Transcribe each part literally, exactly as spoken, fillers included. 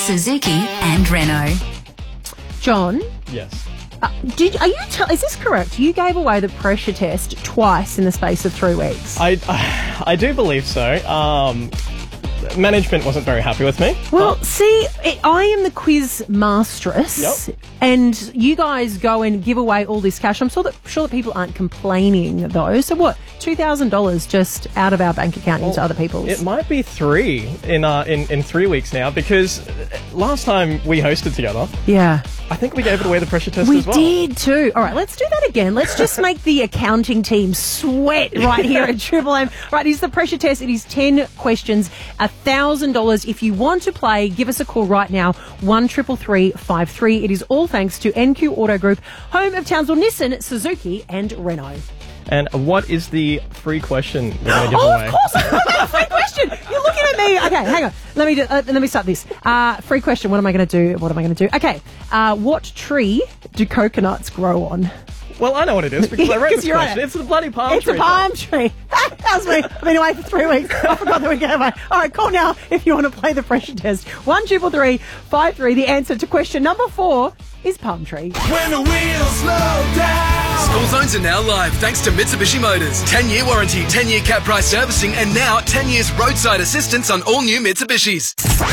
Suzuki and Renault. John? Yes. Uh, did are you? T- is this correct? You gave away the pressure test twice in the space of three weeks. I, I, I do believe so. Um, management wasn't very happy with me. Well, see, it, I am the quiz masteress, Yep. and you guys go and give away all this cash. I'm sure that sure that people aren't complaining though. So what? Two thousand dollars just out of our bank account Well, into other people's. It might be three in, uh, in in three weeks now, because last time we hosted together, yeah. I think we gave it away the pressure test We as well. did too. All right, let's do that again. Let's just make the accounting team sweat right here at Triple M. Right, here's the pressure test. It is ten questions, one thousand dollars. If you want to play, give us a call right now, one triple three five three. It is all thanks to N Q Auto Group, home of Townsville Nissan, Suzuki and Renault. And what is the free question we're going to give Oh, away? of course, I got a free question. You're looking at me. Okay, hang on. Let me do, uh, let me start this. Uh, free question. What am I going to do? What am I going to do? Okay. Uh, what tree do coconuts grow on? Well, I know what it is because I wrote this you're question. right. It's the bloody palm It's tree. a palm tree. That was me. I've been away for three weeks. I forgot that we gave away. All right, call now if you want to play the pressure test. One triple three five three. The answer to question number four is palm tree. When the wheels slow down. School zones are now live thanks to Mitsubishi Motors. ten-year warranty, ten-year cap price servicing, and now ten years roadside assistance on all new Mitsubishis.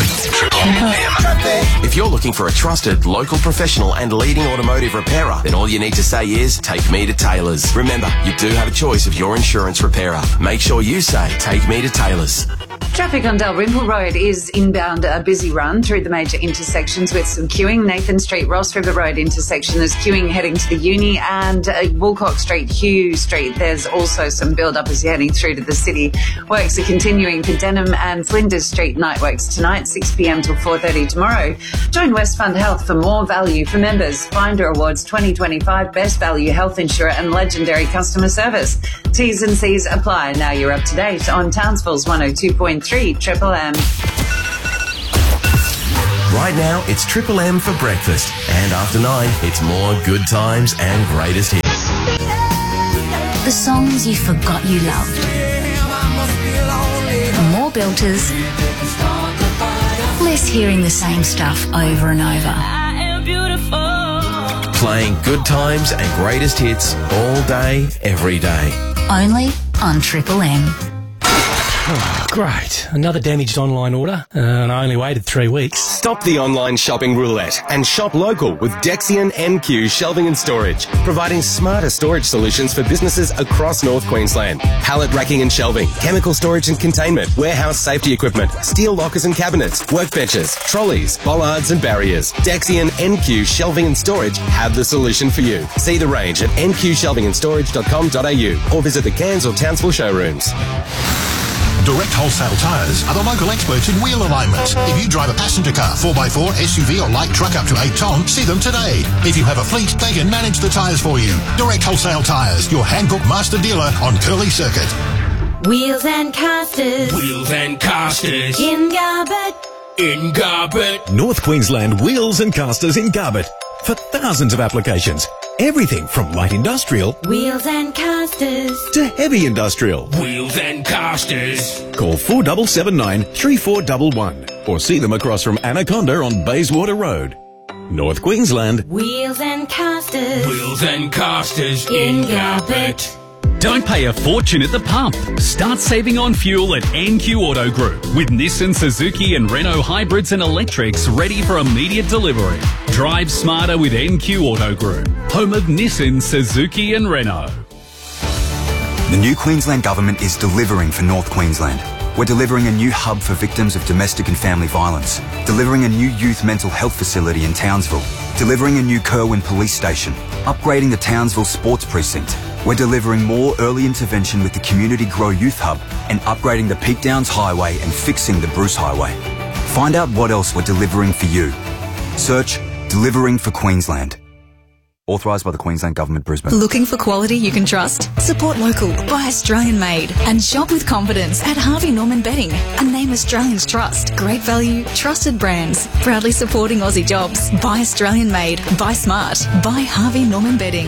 If you're looking for a trusted, local professional and leading automotive repairer, then all you need to say is, take me to Taylor's. Remember, you do have a choice of your insurance repairer. Make sure you say, take me to Taylor's. Traffic on Dalrymple Road is inbound a busy run through the major intersections with some queuing. Nathan Street, Ross River Road intersection, there's queuing heading to the uni, and uh, Woolcock Street, Hugh Street, there's also some build-up as you're heading through to the city. Works are continuing for Denham and Flinders Street night works tonight, six p.m. till four thirty tomorrow. Join Westfund Health for more value for members. Finder Awards twenty twenty-five, Best Value Health Insurer and Legendary Customer Service. T's and C's apply. Now you're up to date on Townsville's one oh two point three Triple M. Right now, it's Triple M for breakfast. And after nine, it's more good times and greatest hits. The songs you forgot you loved. More belters. Less hearing the same stuff over and over. Playing good times and greatest hits all day, every day. Only on Triple M. Oh, great. Another damaged online order, uh, and I only waited three weeks. Stop the online shopping roulette and shop local with Dexian N Q Shelving and Storage, providing smarter storage solutions for businesses across North Queensland. Pallet racking and shelving, chemical storage and containment, warehouse safety equipment, steel lockers and cabinets, workbenches, trolleys, bollards and barriers. Dexian N Q Shelving and Storage have the solution for you. See the range at n q shelving and storage dot com dot a u or visit the Cairns or Townsville showrooms. Direct Wholesale Tyres are the local experts in wheel alignment. If you drive a passenger car, four by four, S U V or light truck up to eight tonne, see them today. If you have a fleet, they can manage the tyres for you. Direct Wholesale Tyres, your Hankook master dealer on Curly Circuit. Wheels and casters. Wheels and casters. In Garbutt. In Garbutt. North Queensland Wheels and Casters in Garbutt. For thousands of applications. Everything from light industrial Wheels and casters to heavy industrial. Wheels and casters. Call four seven seven nine, three four one one or see them across from Anaconda on Bayswater Road. North Queensland. Wheels and casters. Wheels and casters in Garbutt. Don't pay a fortune at the pump. Start saving on fuel at N Q Auto Group with Nissan, Suzuki and Renault hybrids and electrics ready for immediate delivery. Drive smarter with N Q Auto Group, home of Nissan, Suzuki and Renault. The new Queensland Government is delivering for North Queensland. We're delivering a new hub for victims of domestic and family violence, delivering a new youth mental health facility in Townsville, delivering a new Kerwin police station, upgrading the Townsville sports precinct. We're delivering more early intervention with the Community Grow Youth Hub and upgrading the Peak Downs Highway and fixing the Bruce Highway. Find out what else we're delivering for you. Search Delivering for Queensland. Authorised by the Queensland Government, Brisbane. Looking for quality you can trust? Support local, buy Australian made, and shop with confidence at Harvey Norman Bedding, a name Australians trust. Great value, trusted brands. Proudly supporting Aussie jobs. Buy Australian made, buy smart, buy Harvey Norman Bedding.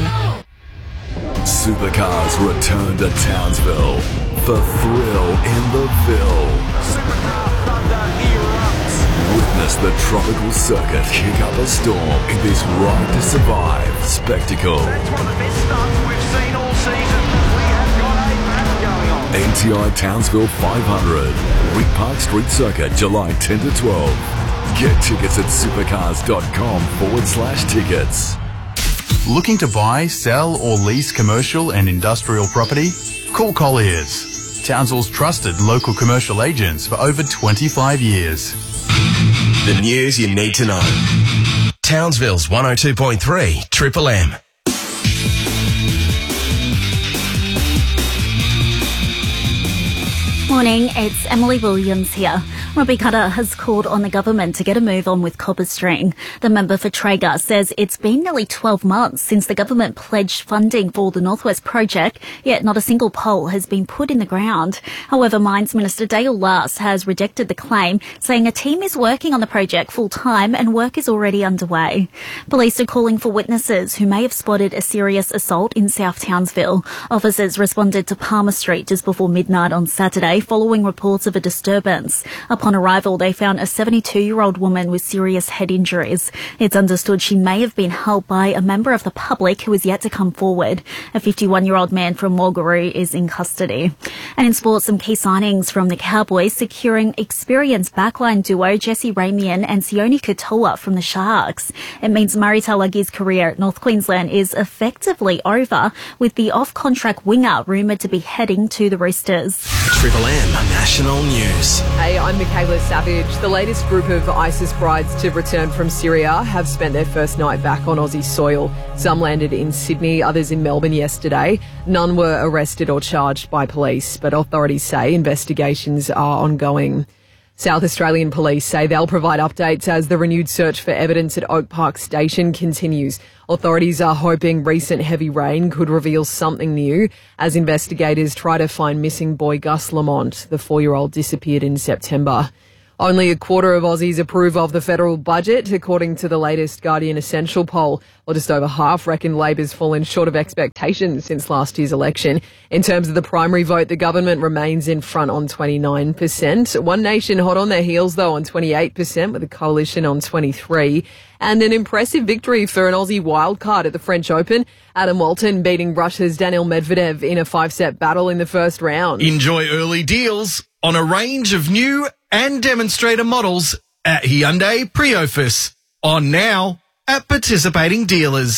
Supercars return to Townsville. The thrill in the Ville. Witness Witness the tropical circuit kick up a storm in this Ride to Survive spectacle. That's one of the best stunts we've seen all season. We have got a battle going on. N T I Townsville five hundred. Rick Park Street Circuit, July tenth to twelfth. Get tickets at supercars.com forward slash tickets. Looking to buy, sell or lease commercial and industrial property? Call Colliers, Townsville's trusted local commercial agents for over twenty-five years. The news you need to know. Townsville's one oh two point three Triple M. Morning, it's Emily Williams here. Robbie Cutter has called on the government to get a move on with Copperstring. The member for Traeger says it's been nearly twelve months since the government pledged funding for the Northwest project, yet not a single pole has been put in the ground. However, Mines Minister Dale Last has rejected the claim, saying a team is working on the project full-time and work is already underway. Police are calling for witnesses who may have spotted a serious assault in South Townsville. Officers responded to Palmer Street just before midnight on Saturday following reports of a disturbance. Upon arrival, they found a seventy-two-year-old woman with serious head injuries. It's understood she may have been helped by a member of the public who is yet to come forward. A fifty-one-year-old man from Walgaroo is in custody. And in sports, some key signings from the Cowboys securing experienced backline duo Jesse Ramian and Sione Katoa from the Sharks. It means Murray Talagi's career at North Queensland is effectively over, with the off-contract winger rumoured to be heading to the Roosters. Triple M National News. Hey, I'm Michaela Savage. The latest group of ISIS brides to return from Syria have spent their first night back on Aussie soil. Some landed in Sydney, others in Melbourne yesterday. None were arrested or charged by police, but authorities say investigations are ongoing. South Australian police say they'll provide updates as the renewed search for evidence at Oak Park Station continues. Authorities are hoping recent heavy rain could reveal something new as investigators try to find missing boy Gus Lamont. The four-year-old disappeared in September. Only a quarter of Aussies approve of the federal budget, according to the latest Guardian Essential poll, or just over half reckon Labor's fallen short of expectations since last year's election. In terms of the primary vote, the government remains in front on twenty-nine percent. One Nation hot on their heels, though, on twenty-eight percent, with the coalition on twenty-three percent. And an impressive victory for an Aussie wildcard at the French Open. Adam Walton beating Russia's Daniil Medvedev in a five-set battle in the first round. Enjoy early deals on a range of new and demonstrator models at Hyundai Priofus. On now at participating dealers.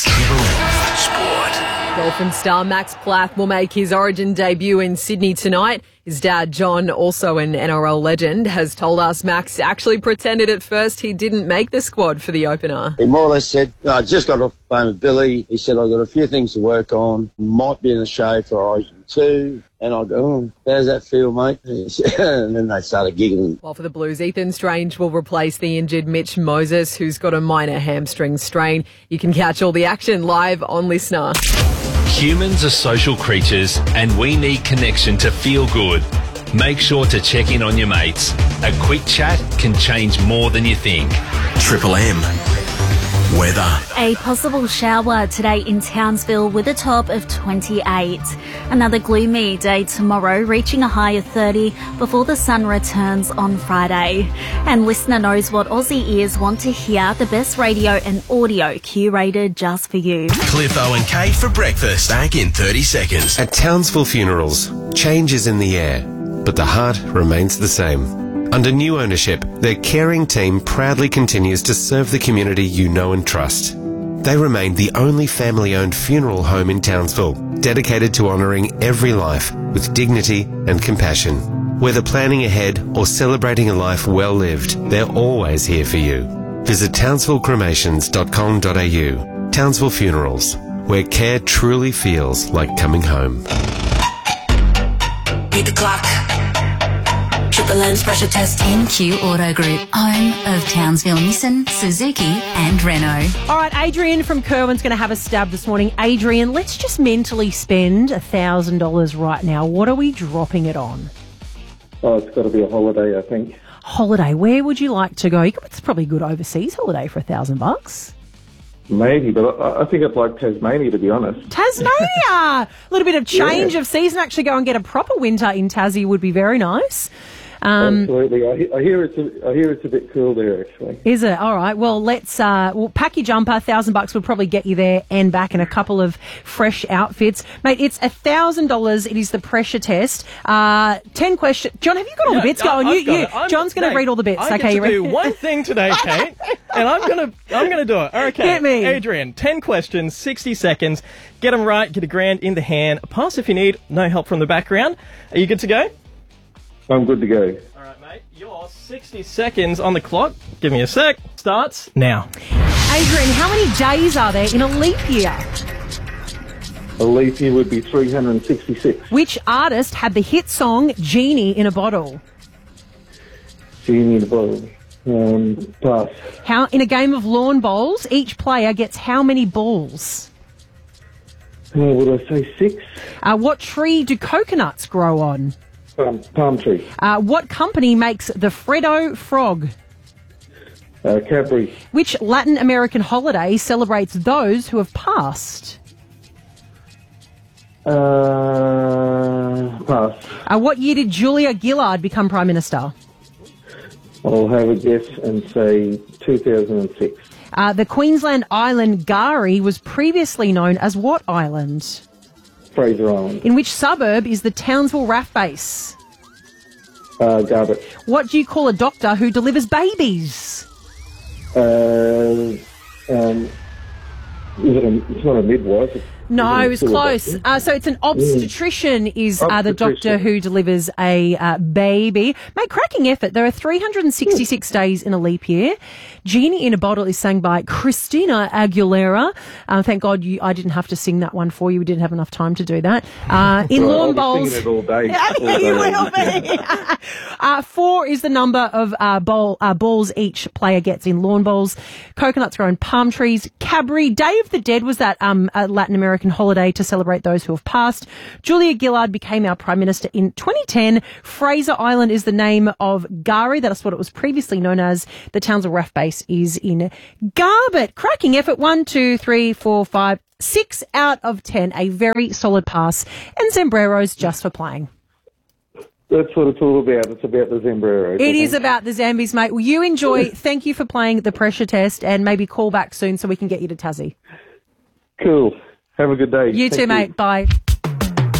Dolphin star Max Plath will make his Origin debut in Sydney tonight. His dad, John, also an N R L legend, has told us Max actually pretended at first he didn't make the squad for the opener. He more or less said, I just got off the phone with Billy. He said, I've got a few things to work on. Might be in the show for Origin two. And I go, oh, how does that feel, mate? And then they started giggling. While for the Blues, Ethan Strange will replace the injured Mitch Moses, who's got a minor hamstring strain. You can catch all the action live on Listener. Humans are social creatures and we need connection to feel good. Make sure to check in on your mates. A quick chat can change more than you think. Triple M weather. A possible shower today in Townsville with a top of twenty-eight. Another gloomy day tomorrow, reaching a high of thirty before the sun returns on Friday. And Listener knows what Aussie ears want to hear, the best radio and audio curated just for you. Cliffo and Kate for breakfast. Back in thirty seconds. At Townsville Funerals, change is in the air, but the heart remains the same. Under new ownership, their caring team proudly continues to serve the community you know and trust. They remain the only family-owned funeral home in Townsville, dedicated to honouring every life with dignity and compassion. Whether planning ahead or celebrating a life well lived, they're always here for you. Visit townsville cremations dot com dot a u. Townsville Funerals, where care truly feels like coming home. Beat the clock. Triple M's pressure test. N Q Auto Group, home of Townsville Nissan, Suzuki and Renault. All right, Adrian from Kerwin's going to have a stab this morning. Adrian, let's just mentally spend one thousand dollars right now. What are we dropping it on? Oh, it's got to be a holiday, I think. Holiday. Where would you like to go? It's probably a good overseas holiday for a thousand bucks. Maybe, but I, I think I'd like Tasmania, to be honest. Tasmania! A little bit of change Yeah. of season. Actually go and get a proper winter in Tassie would be very nice. Um, Absolutely. I, he- I hear it's a, I hear it's a bit cool there, actually. Is it? All right. Well, let's uh, well, pack your jumper. Thousand bucks would probably get you there and back, and a couple of fresh outfits, mate. It's a thousand dollars. It is the pressure test. Uh, ten questions. John, have you got all Yeah, the bits I- going? I've You, got you. it. I'm- John's going to mate, read all the bits. I okay, get you to do ready? one thing today, Kate, and I'm gonna I'm gonna do it. Okay, Hit me. Adrian. Ten questions, sixty seconds. Get them right. Get a grand in the hand. A pass if you need. No help from the background. Are you good to go? I'm good to go. All right, mate. Your sixty seconds on the clock. Give me a sec. Starts now. Adrian, how many days are there in a leap year? A leap year would be three hundred sixty-six. Which artist had the hit song Genie in a Bottle? Genie in a bottle. Um, pass. How in a game of lawn bowls, each player gets how many balls? Oh, would I say six? Uh, what tree do coconuts grow on? Um, palm tree. Uh, what company makes the Freddo frog? Uh, Cadbury. Which Latin American holiday celebrates those who have passed? Uh, pass. Uh, what year did Julia Gillard become Prime Minister? I'll have a guess and say two thousand six. Uh, the Queensland island Gari was previously known as what island? Fraser Island. In which suburb is the Townsville R A F base? Uh, Garbutt. What do you call a doctor who delivers babies? Uh, um, is it a, it's not a midwife. It's, No, it was it's still a close. doctor. Uh, so it's an obstetrician is uh, the doctor Obstetrician. who delivers a uh, baby. Mate, cracking effort. There are three hundred sixty-six days in a leap year. Genie in a Bottle is sung by Christina Aguilera. Uh, thank God you, I didn't have to sing that one for you. We didn't have enough time to do that. Uh, in Well, lawn I'll be bowls... singing it all day. Yeah, all day you long. will be. uh, four is the number of uh, bowl, uh, balls each player gets in lawn bowls. Coconuts grow in palm trees. Cadbury, Day of the Dead was that um, a Latin American holiday to celebrate those who have passed. Julia Gillard became our Prime Minister in twenty ten. Fraser Island is the name of Gari. That's what it was previously known as. The Townsville R A F base is in Garbutt. Cracking effort. One, two, three, four, five, six out of ten. A very solid pass. And Zembreros just for playing. That's what it's all about. It's about the Zembreros. It is about the Zambies, mate. Well, you enjoy. Thank you for playing the pressure test, and maybe call back soon so we can get you to Tassie. Cool. Have a good day. You Thank too, mate. Bye.